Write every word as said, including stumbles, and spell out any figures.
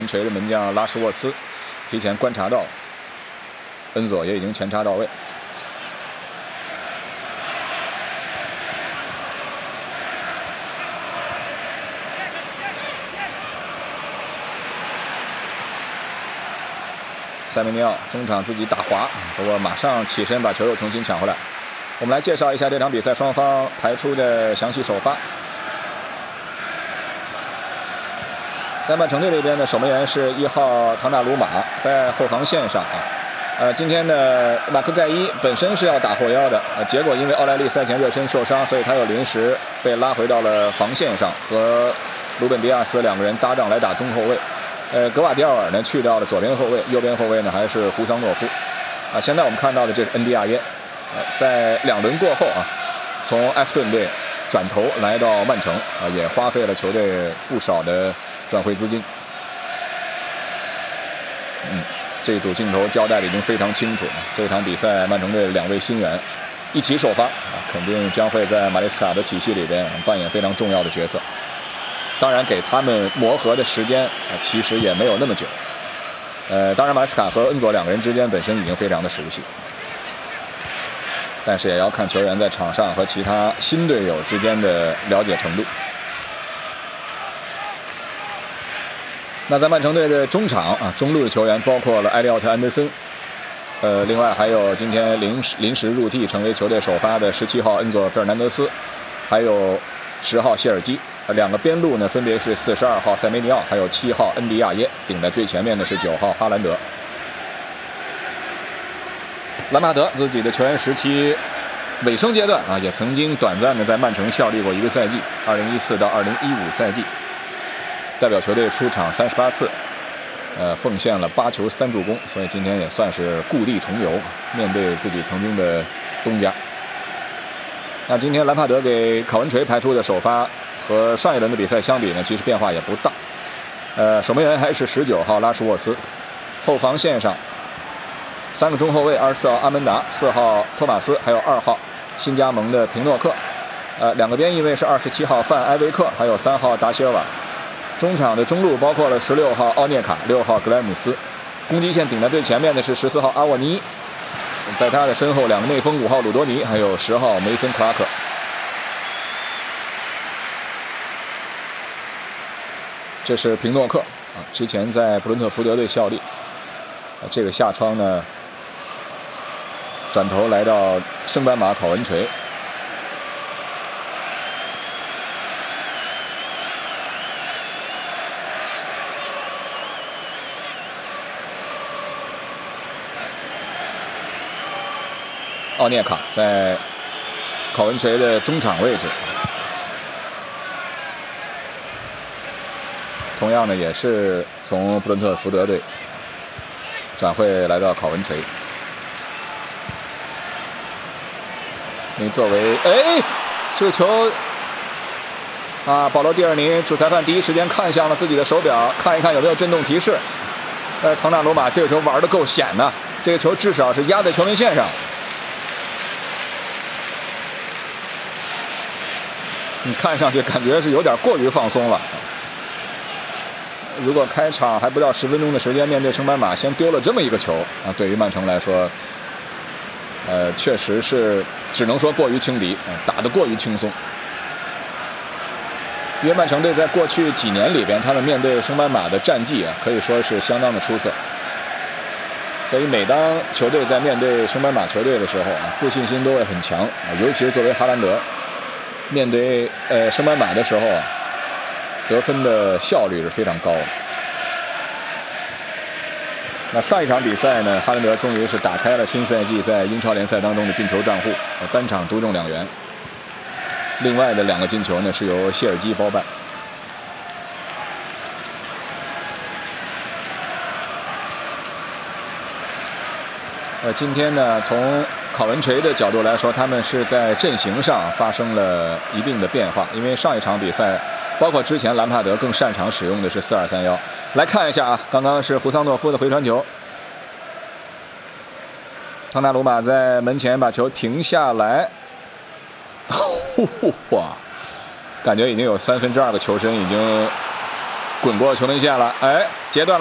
锤的门将拉什沃斯提前观察到，恩佐也已经前插到位。塞梅尼奥中场自己打滑，不过马上起身把球又重新抢回来。我们来介绍一下这场比赛双方排出的详细首发。在曼城队这边的守门员是一号唐纳鲁马，在后防线上啊，呃，今天的马克盖伊本身是要打后腰的，呃，结果因为奥莱利赛前热身受伤，所以他又临时被拉回到了防线上，和鲁本迪亚斯两个人搭档来打中后卫。呃，格瓦迪奥尔呢去掉了左边后卫，右边后卫呢还是胡桑诺夫。啊，现在我们看到的这是恩迪亚耶，呃，在两轮过后啊，从埃弗顿队转头来到曼城啊，也花费了球队不少的转会资金。嗯，这组镜头交代的已经非常清楚了。这场比赛曼城队两位新援一起首发啊，肯定将会在马雷斯卡的体系里边扮演非常重要的角色。当然，给他们磨合的时间啊，其实也没有那么久。呃，当然，马雷斯卡和恩佐两个人之间本身已经非常的熟悉，但是也要看球员在场上和其他新队友之间的了解程度。那在曼城队的中场啊，中路的球员包括了埃利奥特·安德森，呃，另外还有今天临时临时入替成为球队首发的十七号恩佐·费尔南德斯，还有十号谢尔基。两个边路呢，分别是四十二号塞梅尼奥，还有七号恩迪亚耶，顶在最前面的是九号哈兰德。兰帕德自己的球员时期尾声阶段啊，也曾经短暂的在曼城效力过一个赛季，二零一四到二零一五赛季，代表球队出场三十八次，呃，奉献了八球三助攻，所以今天也算是故地重游，面对自己曾经的东家。那今天兰帕德给考文垂排出的首发和上一轮的比赛相比呢，其实变化也不大。呃，守门员还是十九号拉什沃斯，后防线上三个中后卫，二十四号阿门达，四号托马斯，还有二号新加盟的平诺克。呃，两个边翼位是二十七号范埃维克，还有三号达希尔瓦。中场的中路包括了十六号奥涅卡，六号格莱姆斯。攻击线顶在最前面的是十四号阿沃尼，在他的身后两个内锋，五号鲁多尼，还有十号梅森克拉克。这是平诺克啊，之前在布伦特福德队效力。啊，这个夏窗呢，转头来到圣班马考文垂。奥涅卡在考文垂的中场位置。同样呢，也是从布伦特福德队转会来到考文垂。你作为哎，这个球啊，保罗·蒂尔尼主裁判第一时间看向了自己的手表，看一看有没有震动提示。呃，唐纳鲁马这个球玩得够险的，这个球至少是压在球门线上。你看上去感觉是有点过于放松了。如果开场还不到十分钟的时间，面对圣班马先丢了这么一个球啊，对于曼城来说，呃，确实是只能说过于轻敌，呃、打得过于轻松。因为曼城队在过去几年里边，他们面对圣班马的战绩啊，可以说是相当的出色。所以每当球队在面对圣班马球队的时候啊，自信心都会很强啊，尤其是作为哈兰德，面对呃圣班马的时候啊，得分的效率是非常高的。那上一场比赛呢，哈兰德终于是打开了新赛季在英超联赛当中的进球账户，单场独中两元。另外的两个进球呢，是由谢尔基包办。呃，今天呢，从考文垂的角度来说，他们是在阵型上发生了一定的变化，因为上一场比赛，包括之前兰帕德更擅长使用的是四二三一。来看一下啊，刚刚是胡桑诺夫的回传球，唐纳鲁马在门前把球停下来，哇，感觉已经有三分之二个球身已经滚过球门线了，哎，截断了。